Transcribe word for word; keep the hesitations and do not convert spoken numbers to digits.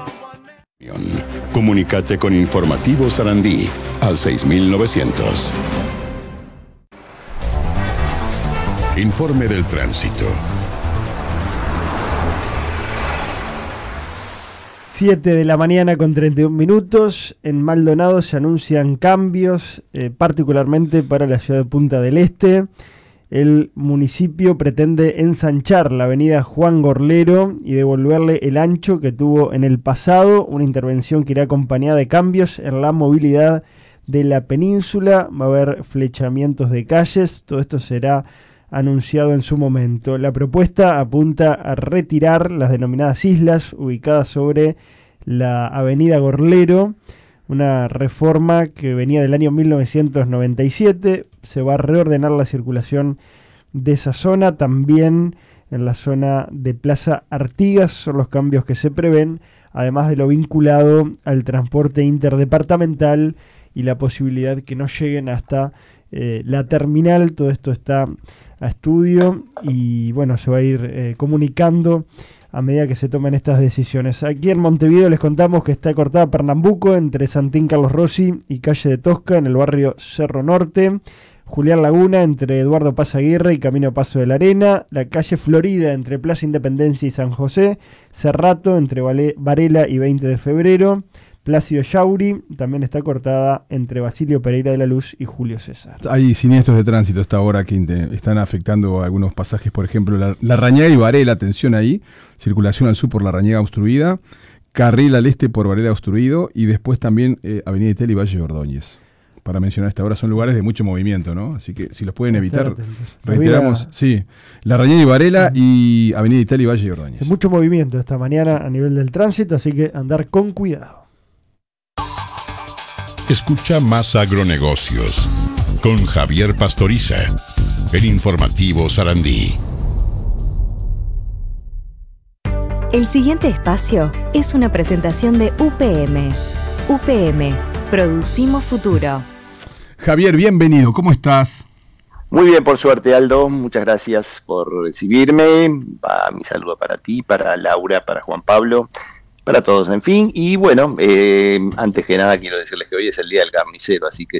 Comunícate con Informativo Sarandí al seis mil novecientos. Informe del tránsito. siete de la mañana con treinta y un minutos. En Maldonado se anuncian cambios, eh, particularmente para la ciudad de Punta del Este. El municipio pretende ensanchar la avenida Juan Gorlero y devolverle el ancho que tuvo en el pasado, una intervención que irá acompañada de cambios en la movilidad de la península. Va a haber flechamientos de calles, todo esto será anunciado en su momento. La propuesta apunta a retirar las denominadas islas ubicadas sobre la avenida Gorlero, una reforma que venía del año mil novecientos noventa y siete. Se va a reordenar la circulación de esa zona. También en la zona de Plaza Artigas son los cambios que se prevén, además de lo vinculado al transporte interdepartamental y la posibilidad que no lleguen hasta eh, la terminal. Todo esto está a estudio y bueno, se va a ir eh, comunicando a medida que se tomen estas decisiones. Aquí en Montevideo les contamos que está cortada Pernambuco entre Santín Carlos Rossi y Calle de Tosca en el barrio Cerro Norte. Julián Laguna entre Eduardo Paz Aguirre y Camino Paso de la Arena. La calle Florida entre Plaza Independencia y San José. Cerrato entre Varela y veinte de febrero. Plácido Yauri también está cortada entre Basilio Pereira de la Luz y Julio César. Hay siniestros de tránsito hasta ahora que inte- están afectando algunos pasajes, por ejemplo, la, la Rañaga y Varela, atención ahí, circulación al sur por la Rañaga obstruida, carril al este por Varela obstruido y después también eh, Avenida Itel y Valle de Ordóñez. Para mencionar hasta ahora son lugares de mucho movimiento, ¿no? Así que si los pueden evitar, reiteramos, Había... sí, la Rañaga y Varela y Avenida Itel y Valle de Ordóñez. Hay mucho movimiento esta mañana a nivel del tránsito, así que andar con cuidado. Escucha Más Agronegocios con Javier Pastoriza, el Informativo Sarandí. El siguiente espacio es una presentación de U P M. U P M, producimos futuro. Javier, bienvenido, ¿cómo estás? Muy bien, por suerte, Aldo, muchas gracias por recibirme. Va mi saludo para ti, para Laura, para Juan Pablo, para todos, en fin. Y bueno, eh, antes que nada quiero decirles que hoy es el Día del Carnicero, así que